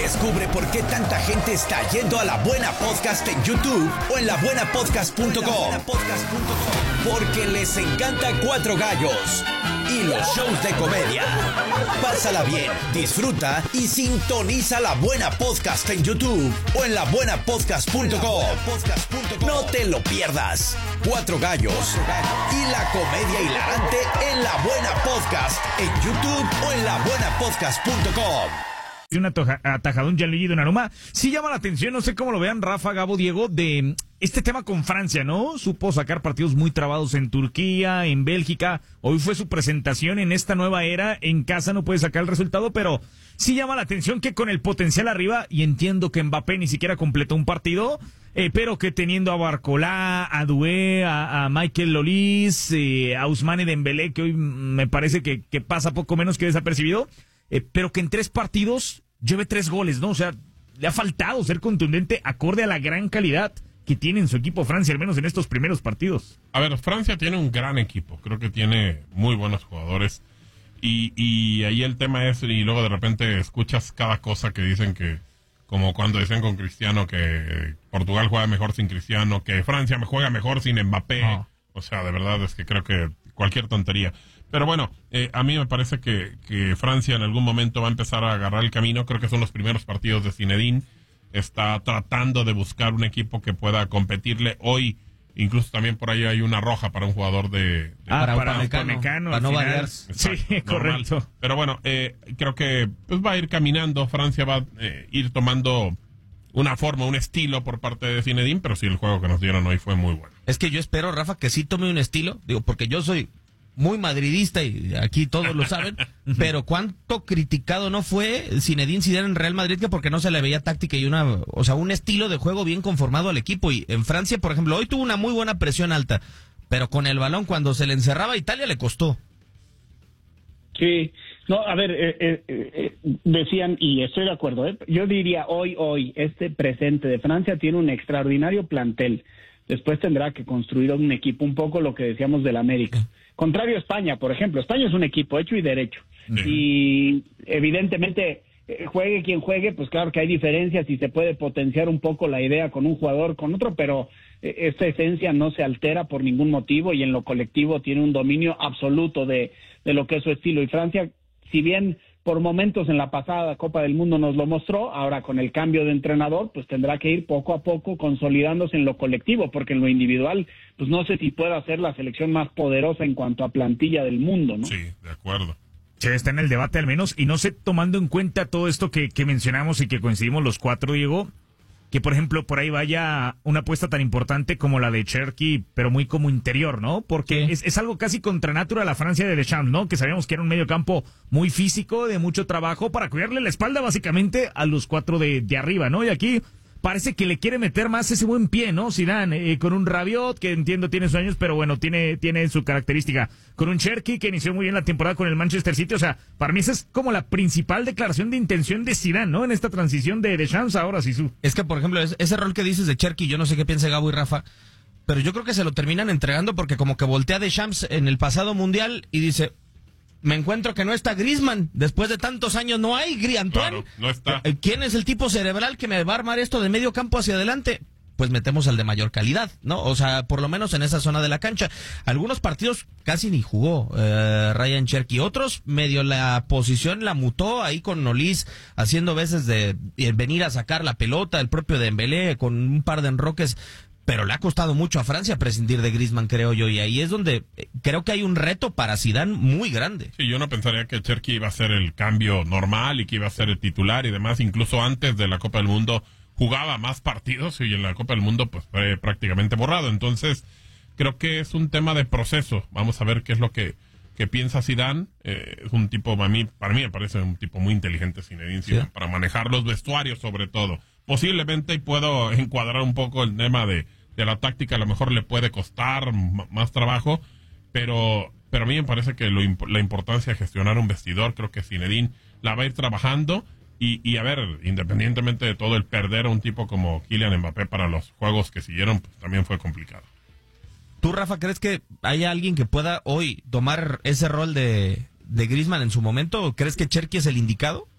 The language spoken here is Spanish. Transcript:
Descubre por qué tanta gente está yendo a La Buena Podcast en YouTube o en labuenapodcast.com. Porque les encanta Cuatro Gallos y los shows de comedia. Pásala bien, disfruta y sintoniza La Buena Podcast en YouTube o en labuenapodcast.com. No te lo pierdas. Cuatro Gallos y la comedia hilarante en La Buena Podcast en YouTube o en labuenapodcast.com. Un atajadón Gianluigi Donnarumma. Sí llama la atención, no sé cómo lo vean Rafa, Gabo, Diego, de este tema con Francia, ¿no? Supo sacar partidos muy trabados en Turquía, en Bélgica. Hoy fue su presentación en esta nueva era. En casa no puede sacar el resultado, pero sí llama la atención que con el potencial arriba, y entiendo que Mbappé ni siquiera completó un partido, pero que teniendo a Barcola, a Doué, a Michael Lolis, a Ousmane Dembélé, que hoy me parece que pasa poco menos que desapercibido, pero que en 3 partidos lleve 3 goles, ¿no? O sea, le ha faltado ser contundente acorde a la gran calidad que tiene en su equipo Francia, al menos en estos primeros partidos. A ver, Francia tiene un gran equipo, creo que tiene muy buenos jugadores, y ahí el tema es, y luego de repente escuchas cada cosa que dicen que, como cuando decían con Cristiano que Portugal juega mejor sin Cristiano, que Francia juega mejor sin Mbappé, o sea, de verdad es que creo que cualquier tontería. Pero bueno, a mí me parece que Francia en algún momento va a empezar a agarrar el camino. Creo que son los primeros partidos de Zinedine. Está tratando de buscar un equipo que pueda competirle. Hoy, incluso también por ahí hay una roja para un jugador para Upamecano, para no variar. Sí, correcto. Pero bueno, creo que pues va a ir caminando. Francia va a ir tomando una forma, un estilo por parte de Zinedine, pero sí, el juego que nos dieron hoy fue muy bueno. Es que yo espero, Rafa, que sí tome un estilo, digo, porque yo soy muy madridista y aquí todos lo saben, pero cuánto criticado no fue Zinedine Zidane en Real Madrid que porque no se le veía táctica y un estilo de juego bien conformado al equipo. Y en Francia, por ejemplo, hoy tuvo una muy buena presión alta, pero con el balón cuando se le encerraba a Italia le costó. Sí, no, a ver, decían, y estoy de acuerdo, yo diría hoy, este presente de Francia tiene un extraordinario plantel. Después tendrá que construir un equipo, un poco lo que decíamos del América. Contrario a España, por ejemplo. España es un equipo hecho y derecho. Sí. Y evidentemente, juegue quien juegue, pues claro que hay diferencias y se puede potenciar un poco la idea con un jugador, con otro, pero esta esencia no se altera por ningún motivo y en lo colectivo tiene un dominio absoluto de lo que es su estilo. Y Francia, si bien por momentos en la pasada Copa del Mundo nos lo mostró, ahora con el cambio de entrenador, pues tendrá que ir poco a poco consolidándose en lo colectivo, porque en lo individual, pues no sé si pueda ser la selección más poderosa en cuanto a plantilla del mundo, ¿no? Sí, de acuerdo. Sí, está en el debate al menos, y no sé, tomando en cuenta todo esto que mencionamos y que coincidimos los 4, Diego, que por ejemplo por ahí vaya una apuesta tan importante como la de Cherki, pero muy como interior, ¿no? Porque es algo casi contra natura la Francia de Deschamps, ¿no? Que sabíamos que era un medio campo muy físico, de mucho trabajo, para cuidarle la espalda básicamente a los 4 de arriba, ¿no? Y aquí parece que le quiere meter más ese buen pie, ¿no? Zidane, con un Rabiot, que entiendo tiene sus años, pero bueno, tiene su característica. Con un Cherki, que inició muy bien la temporada con el Manchester City. O sea, para mí esa es como la principal declaración de intención de Zidane, ¿no? En esta transición de Deschamps ahora, Sisu. Es que, por ejemplo, ese rol que dices de Cherki, yo no sé qué piensa Gabo y Rafa, pero yo creo que se lo terminan entregando porque como que voltea Deschamps en el pasado mundial y dice, me encuentro que no está Griezmann, después de tantos años no hay Antoine. Claro, no está. ¿Quién es el tipo cerebral que me va a armar esto de medio campo hacia adelante? Pues metemos al de mayor calidad, ¿no? O sea, por lo menos en esa zona de la cancha. Algunos partidos casi ni jugó Ryan Cherki, otros medio la posición la mutó ahí con Nolis, haciendo veces de venir a sacar la pelota, el propio Dembélé con un par de enroques. Pero le ha costado mucho a Francia prescindir de Griezmann, creo yo, y ahí es donde creo que hay un reto para Zidane muy grande. Sí, yo no pensaría que Cherki iba a ser el cambio normal y que iba a ser el titular y demás. Incluso antes de la Copa del Mundo jugaba más partidos y en la Copa del Mundo pues fue prácticamente borrado. Entonces creo que es un tema de proceso. Vamos a ver qué es lo que piensa Zidane. Es un tipo, para mí me parece un tipo muy inteligente, Zinedine Zidane, para manejar los vestuarios sobre todo. Posiblemente, y puedo encuadrar un poco el tema de la táctica, a lo mejor le puede costar más trabajo, pero a mí me parece que la importancia de gestionar un vestidor, creo que Zinedine la va a ir trabajando, y a ver, independientemente de todo, el perder a un tipo como Kylian Mbappé para los juegos que siguieron, pues también fue complicado. ¿Tú, Rafa, crees que hay alguien que pueda hoy tomar ese rol de Griezmann en su momento? ¿O crees que Cherki es el indicado?